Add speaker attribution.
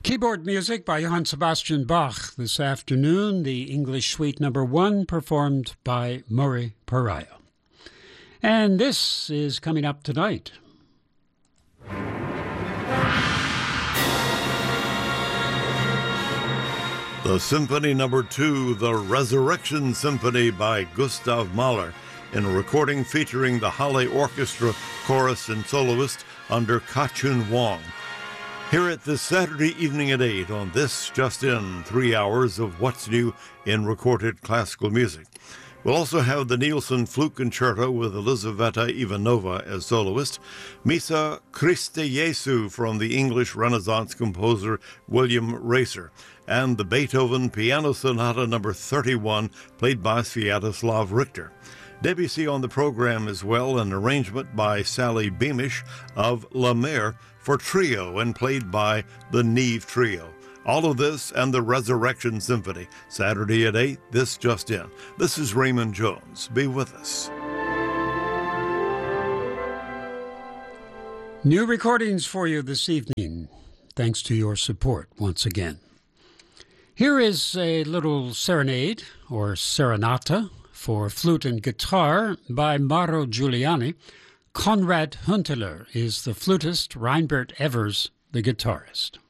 Speaker 1: Keyboard music by Johann Sebastian Bach. This afternoon, the English Suite No. 1 performed by Murray Pariah. And this is coming up tonight.
Speaker 2: The Symphony No. 2, The Resurrection Symphony by Gustav Mahler, in a recording featuring the Halle Orchestra chorus and soloist under Ka-Chun Wong. Hear it this Saturday evening at 8 on This Just In, 3 hours of what's new in recorded classical music. We'll also have the Nielsen Flute Concerto with Elizaveta Ivanova as soloist, Missa Christe Jesu from the English Renaissance composer William Racer, and the Beethoven Piano Sonata No. 31 played by Sviatoslav Richter. Debussy on the program as well, an arrangement by Sally Beamish of La Mer for trio and played by the Neve Trio. All of this and the Resurrection Symphony, Saturday at 8, This Just In. This is Raymond Jones. Be with us.
Speaker 1: New recordings for you this evening, thanks to your support once again. Here is a little serenade, or serenata, for flute and guitar by Mauro Giuliani. Konrad Hunteler is the flutist, Reinbert Evers the guitarist.